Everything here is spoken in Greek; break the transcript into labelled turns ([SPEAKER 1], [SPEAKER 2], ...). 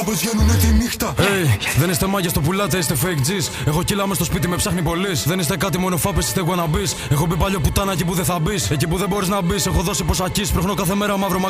[SPEAKER 1] Πως βγαίνουνε τη νύχτα.
[SPEAKER 2] Hey, δεν είστε μάγες, το πουλάτε, είστε fake G's. Έχω κιλά μες στο σπίτι, με ψάχνει πολύς. Δεν είστε κάτι, μόνο φάπες, είστε wannabees. Έχω μπει παλιό πουτάνα εκεί που δεν θα μπεις. Εκεί που δεν μπορείς να μπεις, έχω δώσει ποσακής. Πρόχνω κάθε μέρα μαύρο